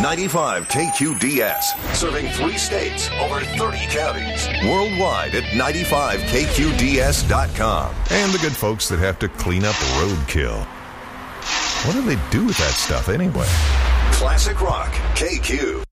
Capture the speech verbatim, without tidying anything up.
ninety-five K Q D S, serving three states, over thirty counties. Worldwide at ninety-five K Q D S dot com. And the good folks that have to clean up roadkill. What do they do with that stuff anyway? Classic Rock K Q.